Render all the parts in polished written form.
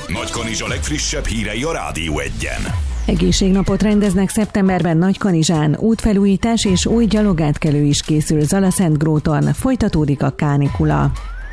Nagykanizsa legfrissebb hírei a Rádió Egyen. Egészségnapot rendeznek szeptemberben Nagykanizsán, útfelújítás és új gyalogátkelő is készül Zalaszentgróton, folytatódik a kánikula.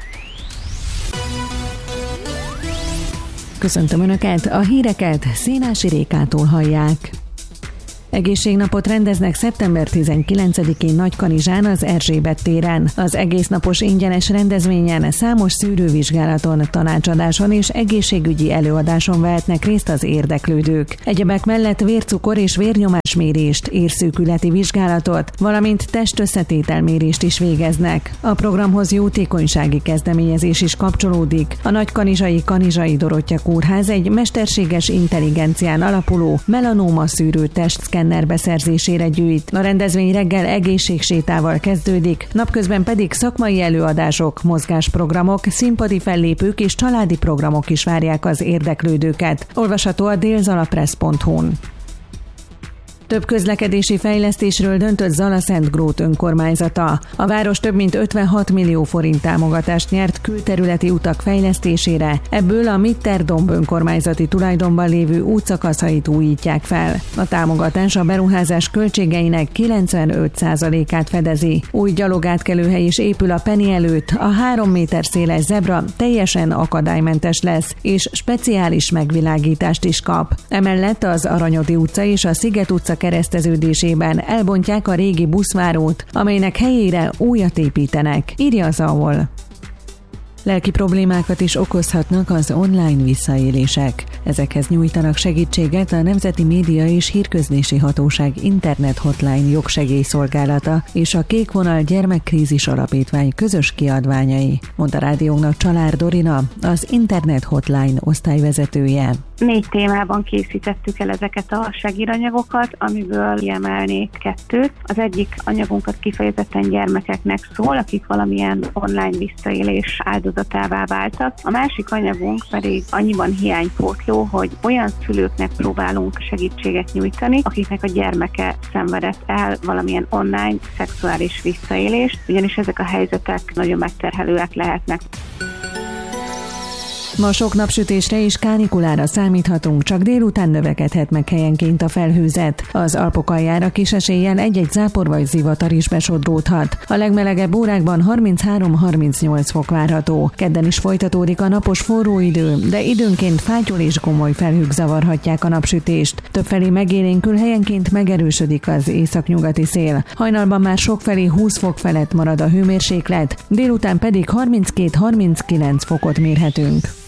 Köszöntöm Önöket, a híreket Szénási Rékától hallják. Egészségnapot rendeznek szeptember 19-én Nagykanizsán az Erzsébet téren. Az egésznapos ingyenes rendezvényen számos szűrővizsgálaton, tanácsadáson és egészségügyi előadáson vehetnek részt az érdeklődők. Egyebek mellett vércukor és vérnyomásmérést, érszűkületi vizsgálatot, valamint testösszetételmérést is végeznek. A programhoz jótékonysági kezdeményezés is kapcsolódik. A nagykanizsai Kanizsai Dorottya Kórház egy mesterséges intelligencián alapuló melanóma szűrő testszkenner beszerzésére gyűjt. A rendezvény reggel egészségsétával kezdődik, napközben pedig szakmai előadások, mozgásprogramok, színpadi fellépők és családi programok is várják az érdeklődőket. Olvasható a délzalapress.hu-n. Több közlekedési fejlesztésről döntött Zalaszentgrót önkormányzata. A város több mint 56 millió forint támogatást nyert külterületi utak fejlesztésére, ebből a Mitterdomb önkormányzati tulajdonban lévő útszakaszait újítják fel. A támogatás a beruházás költségeinek 95%-át fedezi. Új gyalogátkelőhely is épül a Penny előtt, a 3 méter széles zebra teljesen akadálymentes lesz, és speciális megvilágítást is kap. Emellett az Aranyodi utca és a Sziget utca kereszteződésében elbontják a régi buszvárót, amelynek helyére újat építenek, írja az AOL. Lelki problémákat is okozhatnak az online visszaélések. Ezekhez nyújtanak segítséget a Nemzeti Média és Hírközlési Hatóság Internet Hotline jogsegélyszolgálata és a Kék Vonal Gyermekkrízis Alapítvány közös kiadványai, mondta rádiónknak Csalár Dorina, az Internet Hotline osztályvezetője. 4 témában készítettük el ezeket a segédanyagokat, amiből kiemelnék 2. Az egyik anyagunkat kifejezetten gyermekeknek szól, akik valamilyen online visszaélés áldozatává váltak. A másik anyagunk pedig annyiban hiánypótló, hogy olyan szülőknek próbálunk segítséget nyújtani, akiknek a gyermeke szenvedett el valamilyen online szexuális visszaélést, ugyanis ezek a helyzetek nagyon megterhelőek lehetnek. Ma sok napsütésre és kánikulára számíthatunk, csak délután növekedhet meg helyenként a felhőzet. Az Alpok aljára kis eséllyel egy-egy zápor vagy zivatar is besodródhat. A legmelegebb órákban 33-38 fok várható. Kedden is folytatódik a napos forró idő, de időnként fátyol és gomoly felhők zavarhatják a napsütést. Többfelé megélénkül, helyenként megerősödik az északnyugati szél. Hajnalban már sokfelé 20 fok felett marad a hőmérséklet, délután pedig 32-39 fokot mérhetünk.